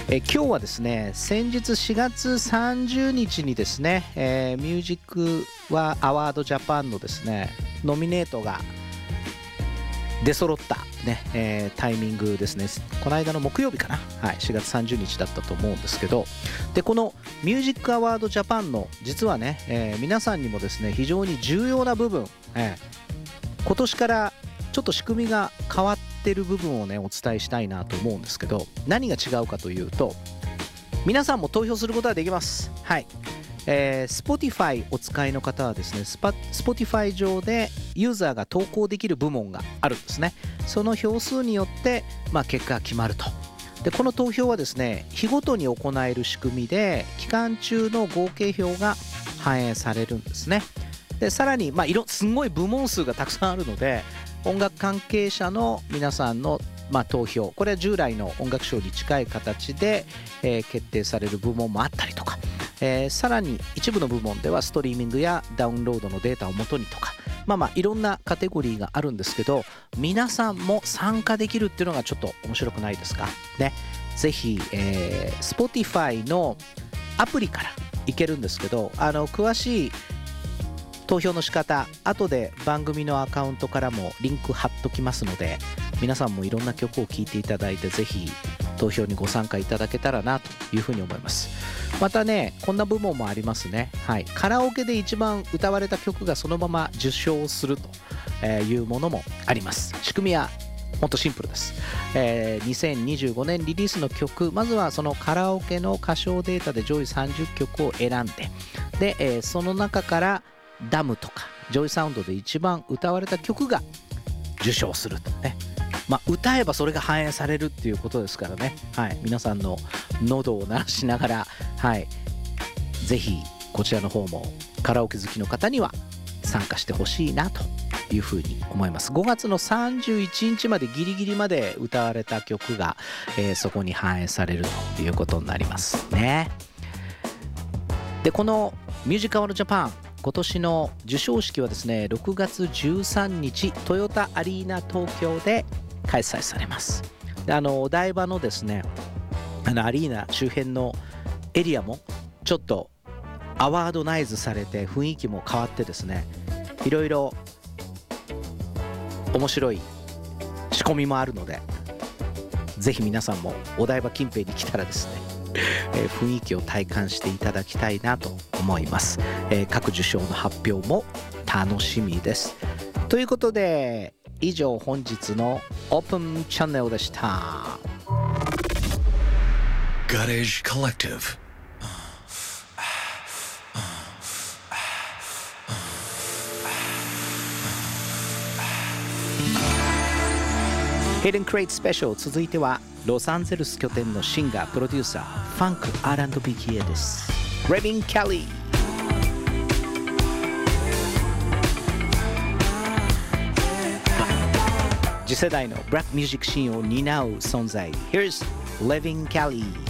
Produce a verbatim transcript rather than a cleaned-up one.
え今日はですね、先日しがつさんじゅうにちにですね、えー、ミュージックアワードジャパンのですねノミネートが出揃ったね、えー、タイミングですね。この間の木曜日かな、はい、しがつさんじゅうにちだったと思うんですけど、でこのミュージックアワードジャパンの実はね、えー、皆さんにもですね非常に重要な部分、えー、今年からちょっと仕組みが変わってる部分をねお伝えしたいなと思うんですけど、何が違うかというと、皆さんも投票することができます。はい、えー、Spotify お使いの方はですね、Spotify 上でユーザーが投稿できる部門があるんですね。その票数によって、まあ、結果が決まると。でこの投票はですね日ごとに行える仕組みで、期間中の合計票が反映されるんですね。でさらに、まあ、いろすごい部門数がたくさんあるので、音楽関係者の皆さんの、まあ、投票、これは従来の音楽賞に近い形で、えー、決定される部門もあったりとか、えー、さらに一部の部門ではストリーミングやダウンロードのデータを元にとか、まあまあいろんなカテゴリーがあるんですけど、皆さんも参加できるっていうのがちょっと面白くないですかね。ぜひ、えー、Spotify のアプリからいけるんですけど、あの詳しい投票の仕方、後で番組のアカウントからもリンク貼っときますので、皆さんもいろんな曲を聴いていただいて、ぜひ投票にご参加いただけたらなというふうに思います。またね、こんな部門もありますね。はい、カラオケで一番歌われた曲がそのまま受賞するというものもあります。仕組みはもっとシンプルです。えー、にせんにじゅうごねんリリースの曲、まずはそのカラオケの歌唱データで上位さんじゅっきょくを選んで、で、えー、その中からダムとかジョイサウンドで一番歌われた曲が受賞するとね。まあ、歌えばそれが反映されるっていうことですからね。はい、皆さんの喉を鳴らしながら、はい、ぜひこちらの方もカラオケ好きの方には参加してほしいなというふうに思います。ごがつのさんじゅういちにちまでギリギリまで歌われた曲が、えー、そこに反映されるということになりますね。でこのミュージックアワードジャパン、今年の授賞式はですねろくがつじゅうさんにちトヨタアリーナ東京で開催されます。であのお台場のですねあのアリーナ周辺のエリアもちょっとアワードナイズされて雰囲気も変わってですね、いろいろ面白い仕込みもあるので、ぜひ皆さんもお台場近辺に来たらですねえー、雰囲気を体感していただきたいなと思います。えー、各受賞の発表も楽しみです。ということで以上本日のオープンチャンネルでした。 Garage Collective Hidden Crate Special、 続いてはロサンゼルス拠点のシンガープロデューサーファンク アールアンドビー 系です。レビン・キャリー。次世代のブラックミュージックシーンを担う存在。 Here's Levin Kelly。